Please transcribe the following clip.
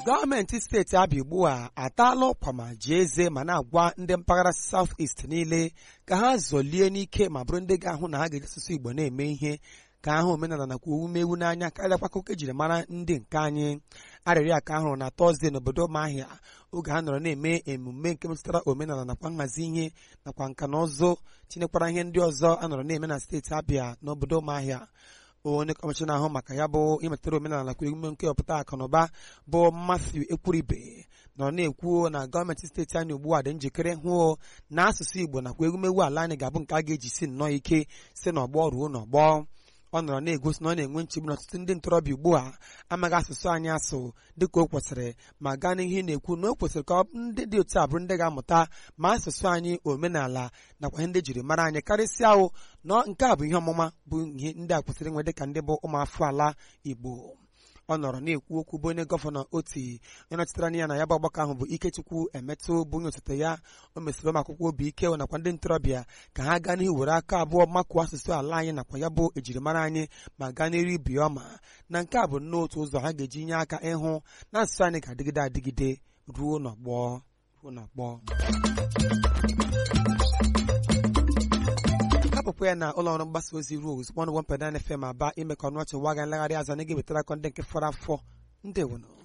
Gọọmenti steeti Abịa ugbu a ataala ọkwa ma ji eze ma na-agwa ndị mpaghara South East niile ka ha zọlie n'ike ma bụrụ ndị ga-ahụ na ha ga-eji asụsụ Igbo na-eme ihe ka ahụ omenala nakwa owumewu n'anya karịakwa akụkọ ejiri mara ndị nke anyị. Arịrịọ ka ahụrụ na Tọzdee n'obodo Ụmụahịa oge ha nọrọ na-eme emume nke metụtara omenala nakwa nhazi ihe nakwa nka na ụzụ tinyekwara ihe ndị ọzọ a nọrọ na-eme na steeti Abịa n'obodo Ụmụahịa. Onye kọmishọna ahụ maka ya bụ imetụtara omenala nakwa emume nke ọpụta akụnụba bụ Matthew Ekwuribe nọ na-ekwu na gọọmenti steeti anyị ugbu a dị njikere hụ na asụsụ Igbo nakwa emumewu ala anyị ga-abụ nke a ga-eji si nnọọ ike site n'ọgbọ ruo n'ọgbọ. Ọ nọrọ na-egosi na ọ na-enwe nchegbu na ọtụtụ ndị ntorobịa ugbu a amaghị asụsụ anyị asụ dịka o kwesịrị ma gaa n'ihe na-ekwu na o kwesịrị ka ndị dị otu a bụrụ ndị ga-amụta ma asụsụ anyị, omenala nakwa ihe ndị jiri mara anyị karịsịa ahụ na nke a bụ ihe ọmụma bụ ihe ndị a kwesịrị inwe dịka ndị bụ ụmụafọ ala Igbo. Ọ nọrọ na-ekwu okwu bụ onye gọvanọ Oti onye nọchitere anya ya na ya bụ ọgbakọ ahụ bụ Ikechukwu Emetụ bụ onye osote ya. O mesịrị ụmụ akwụkwọ obi ike nakwa ndị ntorobịa ka ha gaa n'ihu were aka abụọ makụọ asụsụ ala anyị nakwa ya bụ ejirimara anyị ma gaa n'iru ibi ọma na nke a bụ nnọọ otu ụzọ ha ga-eji nye aka ịhụ na asụsụ anyị ga-adịgide adịgide ruo n'ọgbọ. Hapụkwa ya na ụlọọrụ mgbasa ozi Rose 101.9 FM Aba ime ka ọnụ ọchị nwa ga nlegharị azụ na ga-ewetara akọ ndị nke fọrọ afọ. Ndewono.